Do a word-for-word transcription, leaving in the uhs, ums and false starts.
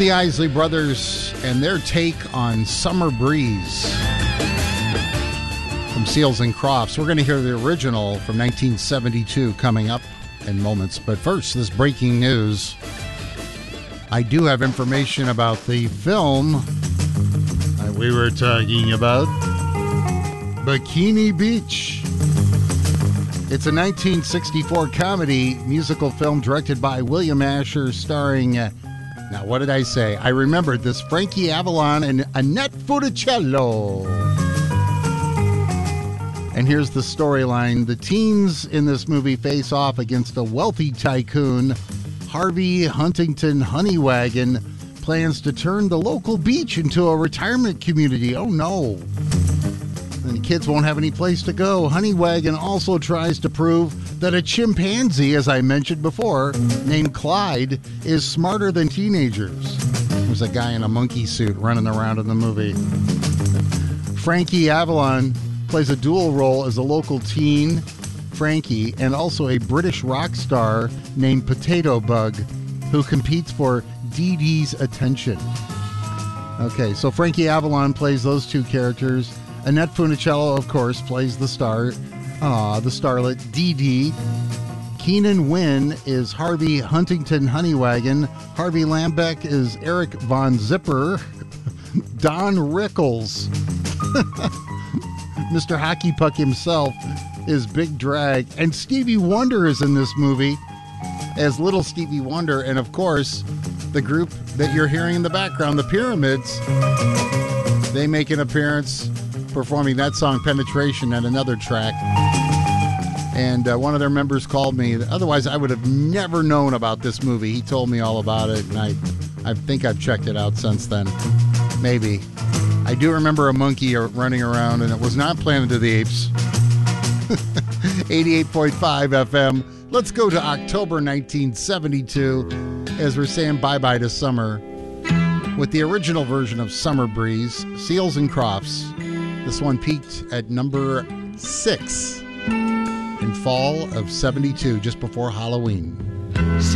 the Isley Brothers and their take on Summer Breeze from Seals and Crofts. We're going to hear the original from nineteen seventy-two coming up in moments. But first, this breaking news. I do have information about the film that we were talking about, Bikini Beach. It's a nineteen sixty-four comedy musical film directed by William Asher, starring, uh, now what did I say? I remembered this, Frankie Avalon and Annette Funicello. And here's the storyline. The teens in this movie face off against a wealthy tycoon. Harvey Huntington Honeywagon plans to turn the local beach into a retirement community. Oh no. And the kids won't have any place to go. Honeywagon also tries to prove that a chimpanzee, as I mentioned before, named Clyde, is smarter than teenagers. There's a guy in a monkey suit running around in the movie. Frankie Avalon plays a dual role as a local teen, Frankie, and also a British rock star named Potato Bug, who competes for Dee Dee's attention. Okay, so Frankie Avalon plays those two characters. Annette Funicello, of course, plays the star, ah, the starlet Dee Dee. Keenan Wynn is Harvey Huntington Honeywagon. Harvey Lambeck is Eric Von Zipper. Don Rickles, Mister Hockey Puck himself, is Big Drag. And Stevie Wonder is in this movie as Little Stevie Wonder. And, of course, the group that you're hearing in the background, the Pyramids, they make an appearance performing that song Penetration and another track. And uh, one of their members called me. Otherwise, I would have never known about this movie. He told me all about it, and I, I think I've checked it out since then. Maybe. I do remember a monkey running around, and it was not Planet of the Apes. eighty-eight point five F M. Let's go to October nineteen seventy-two as we're saying bye-bye to summer with the original version of Summer Breeze, Seals and Crofts. This one peaked at number six in fall of seventy-two, just before Halloween.